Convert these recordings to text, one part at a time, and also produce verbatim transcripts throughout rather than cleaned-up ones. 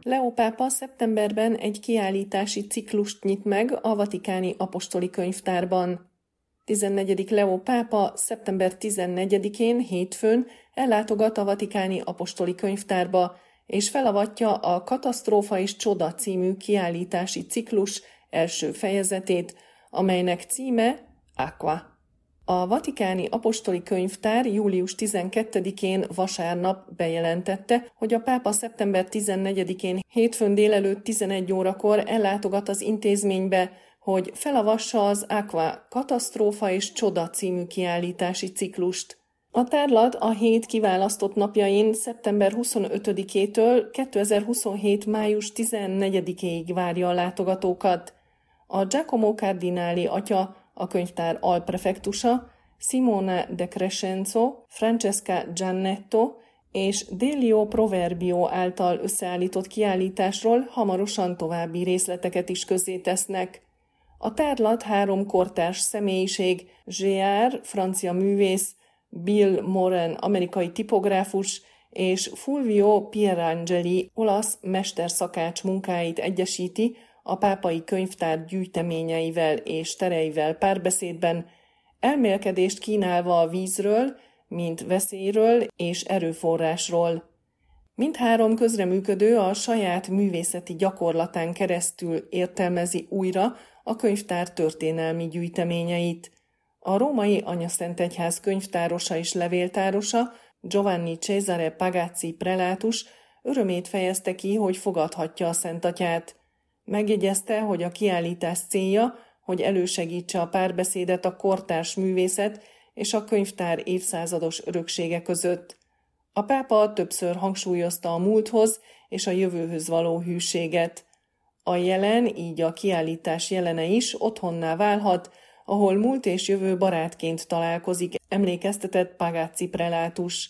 Leó pápa szeptemberben egy kiállítási ciklust nyit meg a Vatikáni Apostoli Könyvtárban. tizennegyedik Leó pápa szeptember tizennegyedikén, hétfőn ellátogat a Vatikáni Apostoli Könyvtárba, és felavatja a Katasztrófa és Csoda című kiállítási ciklus első fejezetét, amelynek címe Aqua. A Vatikáni Apostoli Könyvtár július tizenkettedikén vasárnap bejelentette, hogy a pápa szeptember tizennegyedikén hétfőn délelőtt tizenegy órakor ellátogat az intézménybe, hogy felavassa az Aqua Katasztrófa és Csoda című kiállítási ciklust. A tárlat a hét kiválasztott napjain szeptember huszonötödikétől kétezer-huszonhét. május tizennegyedikéig várja a látogatókat. A Giacomo Cardinali atya, a könyvtár alprefektusa, Simona De Crescenzo, Francesca Giannetto és Delio Proverbio által összeállított kiállításról hamarosan további részleteket is közzétesznek. A tárlat három kortárs személyiség, gé er, francia művész, Bill Moran, amerikai tipográfus, és Fulvio Pierangeli, olasz mesterszakács munkáit egyesíti a pápai könyvtár gyűjteményeivel és tereivel párbeszédben, elmélkedést kínálva a vízről, mint veszélyről és erőforrásról. Mindhárom közreműködő a saját művészeti gyakorlatán keresztül értelmezi újra a könyvtár történelmi gyűjteményeit. A római Anyaszentegyház könyvtárosa és levéltárosa, Giovanni Cesare Pagazzi prelátus örömét fejezte ki, hogy fogadhatja a Szentatyát. Megjegyezte, hogy a kiállítás célja, hogy elősegítse a párbeszédet a kortárs művészet és a könyvtár évszázados öröksége között. A pápa többször hangsúlyozta a múlthoz és a jövőhöz való hűséget. A jelen, így a kiállítás jelene is otthonná válhat, ahol múlt és jövő barátként találkozik, emlékeztetett Pagazzi prelátus.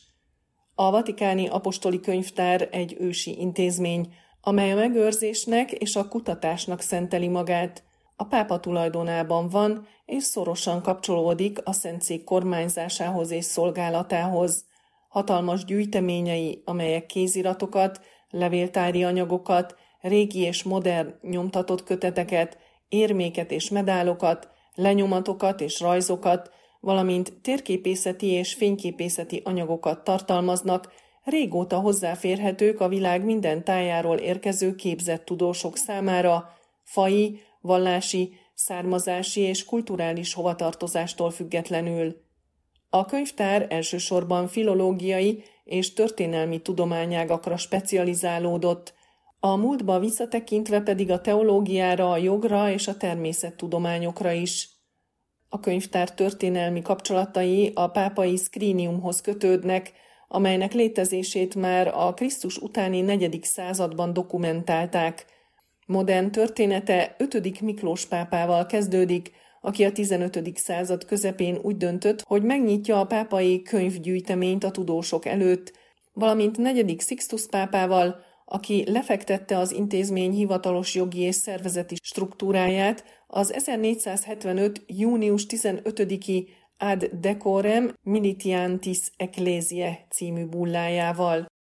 A Vatikáni Apostoli Könyvtár egy ősi intézmény, amely a megőrzésnek és a kutatásnak szenteli magát. A pápa tulajdonában van, és szorosan kapcsolódik a Szentszék kormányzásához és szolgálatához. Hatalmas gyűjteményei, amelyek kéziratokat, levéltári anyagokat, régi és modern nyomtatott köteteket, érméket és medálokat, lenyomatokat és rajzokat, valamint térképészeti és fényképészeti anyagokat tartalmaznak, régóta hozzáférhetők a világ minden tájáról érkező képzett tudósok számára, faji, vallási, származási és kulturális hovatartozástól függetlenül. A könyvtár elsősorban filológiai és történelmi tudományágakra specializálódott, a múltba visszatekintve pedig a teológiára, a jogra és a természettudományokra is. A könyvtár történelmi kapcsolatai a pápai szkríniumhoz kötődnek, amelynek létezését már a Krisztus utáni negyedik században dokumentálták. Modern története ötödik Miklós pápával kezdődik, aki a tizenötödik század közepén úgy döntött, hogy megnyitja a pápai könyvgyűjteményt a tudósok előtt, valamint negyedik Sixtus pápával, aki lefektette az intézmény hivatalos jogi és szervezeti struktúráját az ezernégyszázhetvenöt. június tizenötödiki Ad Decorem Militiantis Ecclesiae című bullájával.